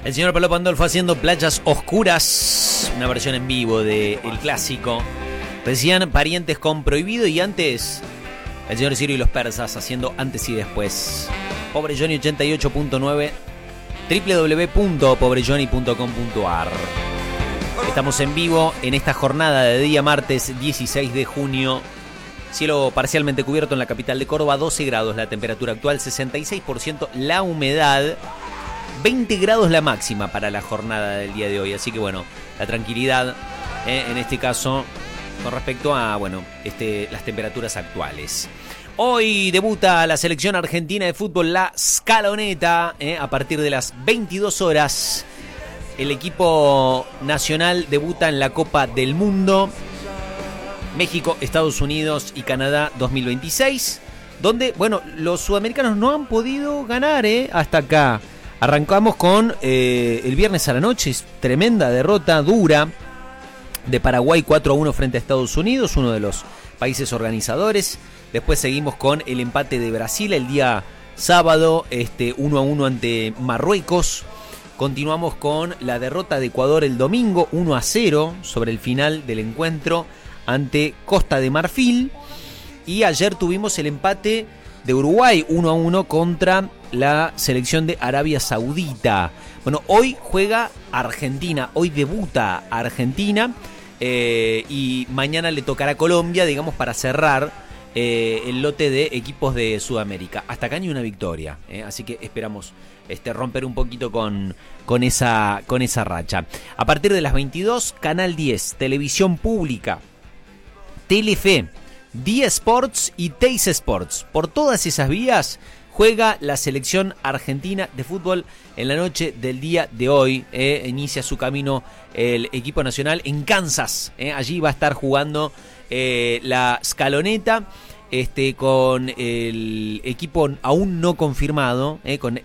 El señor Pablo Pandolfo haciendo Playas Oscuras, una versión en vivo del clásico. Decían Parientes con Prohibido, y antes el señor Ciro y los Persas haciendo Antes y Después. Pobre Johnny 88.9, www.pobrejohnny.com.ar. Estamos en vivo en esta jornada de día martes 16 de junio. Cielo parcialmente cubierto en la capital de Córdoba, 12 grados la temperatura actual, 66% la humedad, 20 grados la máxima para la jornada del día de hoy. Así que bueno, la tranquilidad en este caso con respecto a las temperaturas actuales. Hoy debuta la selección argentina de fútbol, la Scaloneta, a partir de las 22 horas. El equipo nacional debuta en la Copa del Mundo México, Estados Unidos y Canadá 2026, donde, los sudamericanos no han podido ganar hasta acá. Arrancamos con el viernes a la noche, tremenda derrota dura de Paraguay 4-1 frente a Estados Unidos, uno de los países organizadores. Después seguimos con el empate de Brasil el día sábado, 1-1 ante Marruecos. Continuamos con la derrota de Ecuador el domingo, 1-0 sobre el final del encuentro ante Costa de Marfil. Y ayer tuvimos el empate de Uruguay 1-1 contra la selección de Arabia Saudita. Bueno, hoy juega Argentina, hoy debuta Argentina, y mañana le tocará a Colombia, digamos, para cerrar el lote de equipos de Sudamérica. Hasta acá ni una victoria, así que esperamos romper un poquito con esa racha. A partir de las 22, Canal 10, Televisión Pública, Telefe, Día Sports y Teis Sports. Por todas esas vías juega la selección argentina de fútbol en la noche del día de hoy. Inicia su camino el equipo nacional en Kansas. Allí va a estar jugando la Scaloneta, con el equipo aún no confirmado,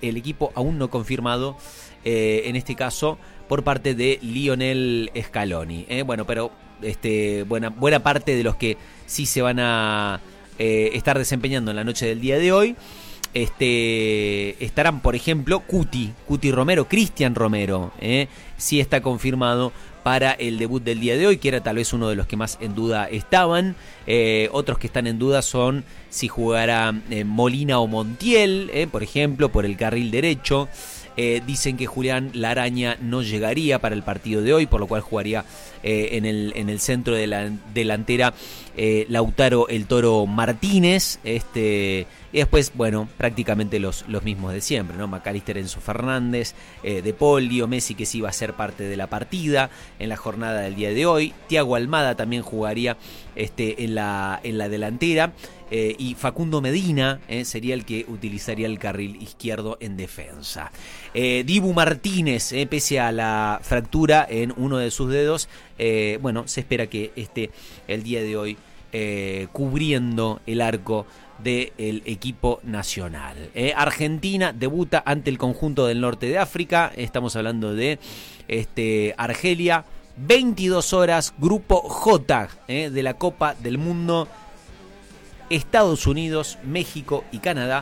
en este caso por parte de Lionel Scaloni. Pero buena parte de los que sí se van a estar desempeñando en la noche del día de hoy estarán, por ejemplo, Cuti Romero, Cristian Romero, sí está confirmado para el debut del día de hoy, que era tal vez uno de los que más en duda estaban. Otros que están en duda son si jugará Molina o Montiel, por ejemplo, por el carril derecho. Dicen que Julián Laraña no llegaría para el partido de hoy, por lo cual jugaría en el centro de la delantera Lautaro el Toro Martínez. Y después, prácticamente los mismos de siempre, ¿no? Macalister, Enzo Fernández, De Paul, Leo Messi, que sí va a ser parte de la partida en la jornada del día de hoy. Thiago Almada también jugaría en la delantera. Y Facundo Medina sería el que utilizaría el carril izquierdo en defensa. Dibu Martínez, pese a la fractura en uno de sus dedos, se espera que esté el día de hoy cubriendo el arco del equipo nacional. Argentina debuta ante el conjunto del norte de África. Estamos hablando de Argelia. 22 horas, grupo J de la Copa del Mundo, Estados Unidos, México y Canadá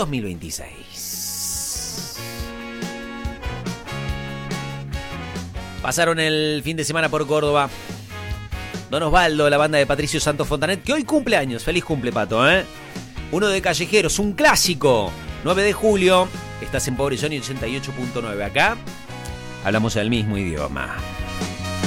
2026. Pasaron el fin de semana por Córdoba Don Osvaldo, la banda de Patricio Santos Fontanet, que hoy cumple años. Feliz cumple, Pato, Uno de Callejeros, un clásico. 9 de julio, estás en Pobre Johnny 88.9. Acá hablamos el mismo idioma.